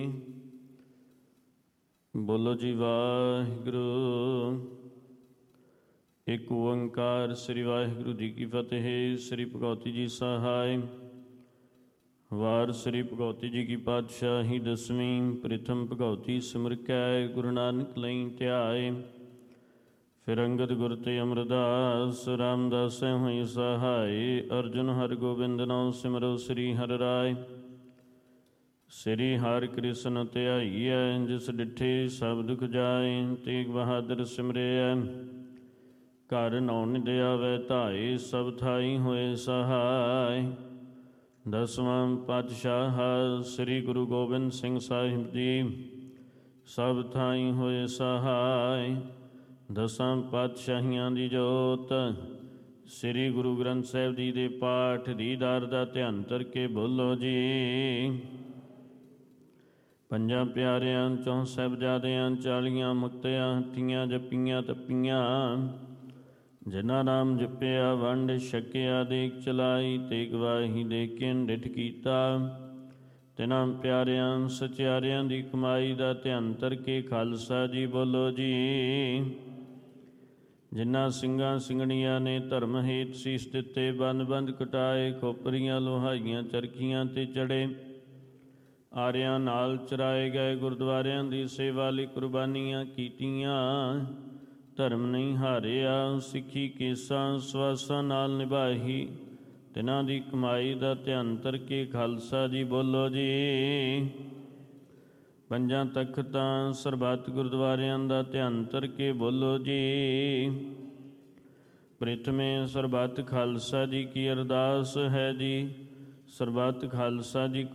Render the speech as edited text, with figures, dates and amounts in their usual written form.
ਬੋਲੋ ਜੀ ਵਾਹਿਗੁਰੂ। ਇੱਕ ਓੰਕਾਰ ਸ੍ਰੀ ਵਾਹਿਗੁਰੂ ਜੀ ਕੀ ਫਤਿਹ। ਸ੍ਰੀ ਭਗਉਤੀ ਜੀ ਸਹਾਇ। ਵਾਰ ਸ੍ਰੀ ਭਗਉਤੀ ਜੀ ਕੀ ਪਾਤਸ਼ਾਹੀ ਦਸਵੀਂ। ਪ੍ਰਿਥਮ ਭਗਉਤੀ ਸਿਮਰ ਕੈ ਗੁਰੂ ਨਾਨਕ ਲਈ ਧਿਆਏ। ਫਿਰ ਅੰਗਦ ਗੁਰ ਤੇ ਅਮਰਦਾਸ ਰਾਮਦਾਸੈ ਹੋਈ ਸਹਾਈ। ਅਰਜੁਨ ਹਰਿ ਗੋਬਿੰਦ ਨਾਉ ਸਿਮਰੋ ਸ੍ਰੀ ਹਰਿ ਰਾਇ। ਸ੍ਰੀ ਹਰਿ ਕ੍ਰਿਸ਼ਨ ਧਿਆਈਐ ਜਿਸ ਡਿਠੇ ਸਭ ਦੁਖ ਜਾਏ। ਤੇਗ ਬਹਾਦਰ ਸਿਮਰਿਐ ਘਰ ਨੌ ਨਿਧ ਆਵੈ ਧਾਏ। ਸਭ ਥਾਈ ਹੋਏ ਸਹਾਇ। ਦਸਵਾਂ ਪਾਤਸ਼ਾਹ ਸ੍ਰੀ ਗੁਰੂ ਗੋਬਿੰਦ ਸਿੰਘ ਸਾਹਿਬ ਜੀ ਸਭ ਥਾਈ ਹੋਏ ਸਹਾਇ। ਦਸਾਂ ਪਾਤਸ਼ਾਹੀਆਂ ਦੀ ਜੋਤ ਸ੍ਰੀ ਗੁਰੂ ਗ੍ਰੰਥ ਸਾਹਿਬ ਜੀ ਦੇ ਪਾਠ ਦੀਦਾਰ ਦਾ ਧਿਆਨ ਧਰ ਕੇ ਬੋਲੋ ਜੀ। ਪੰਜਾਂ ਪਿਆਰਿਆਂ ਚੋਂ ਸਾਹਿਬਜ਼ਾਦਿਆਂ 40 ਮੁਕਤਿਆਂ ਹੱਥੀਆਂ ਜੱਪੀਆਂ ਤੱਪੀਆਂ। ਜਿਨ੍ਹਾਂ ਨਾਮ ਜਪਿਆ ਵੰਡ ਛਕਿਆ ਦੇਖ ਚਲਾਈ। ਤੇ ਗਵਾਹੀ ਦੇ ਕੇ ਡਿਠ ਕੀਤਾ। ਤਿਨਾਂ ਪਿਆਰਿਆਂ ਸਚਿਆਰਿਆਂ ਦੀ ਕਮਾਈ ਦਾ ਧਿਆਨ ਧਰ ਕੇ ਖਾਲਸਾ ਜੀ ਬੋਲੋ ਜੀ। ਜਿਨ੍ਹਾਂ ਸਿੰਘਾਂ ਸਿੰਘਣੀਆਂ ਨੇ ਧਰਮ ਹੇਤ ਸੀਸ ਦਿੱਤੇ ਬੰਦ ਬੰਦ ਕਟਾਏ। ਖੋਪਰੀਆਂ ਲੋਹਾਈਆਂ ਚਰਖੀਆਂ ਤੇ ਚੜੇ ਆਰਿਆਂ ਨਾਲ ਚਰਾਏ ਗਏ। ਗੁਰਦੁਆਰਿਆਂ ਦੀ ਸੇਵਾ ਲਈ ਕੁਰਬਾਨੀਆਂ ਕੀਤੀਆਂ। ਧਰਮ ਨਹੀਂ ਹਾਰਿਆ ਸਿੱਖੀ ਕੇਸਾਂ ਸਵਾਸਾਂ ਨਾਲ ਨਿਭਾਈ। ਤਿਨਾਂ ਦੀ ਕਮਾਈ ਦਾ ਧਿਆਨ ਧਰ ਕੇ ਖਾਲਸਾ ਜੀ ਬੋਲੋ ਜੀ। ਪੰਜਾਂ ਤਖਤਾਂ ਸਰਬੱਤ ਗੁਰਦੁਆਰਿਆਂ ਦਾ ਧਿਆਨ ਧਰ ਕੇ ਬੋਲੋ ਜੀ। ਪ੍ਰਿਥਮੇ ਸਰਬੱਤ ਖਾਲਸਾ ਜੀ ਕੀ ਅਰਦਾਸ ਹੈ ਜੀ। ਸਰਬੱਤ ਖਾਲਸਾ ਜੀ